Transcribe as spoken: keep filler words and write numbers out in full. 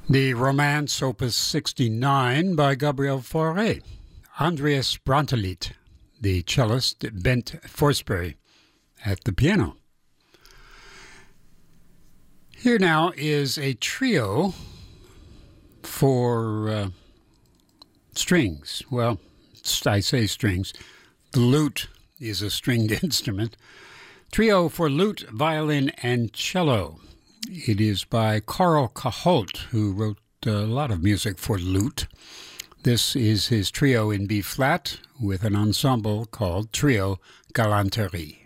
The Romance, Opus sixty-nine by Gabriel Fauré. Andreas Brandtelied, the cellist, Bent Forsberg at the piano. Here now is a trio for uh, strings. Well, I say strings. The lute is a stringed instrument. Trio for lute, violin, and cello. It is by Carl Caholt, who wrote a lot of music for lute. This is his trio in B-flat with an ensemble called Trio Galanterie.